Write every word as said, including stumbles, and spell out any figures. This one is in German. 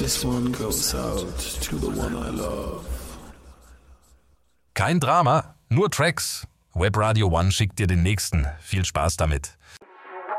This one goes out to the one I love. Kein Drama, nur Tracks. Webradio One schickt dir den nächsten. Viel Spaß damit.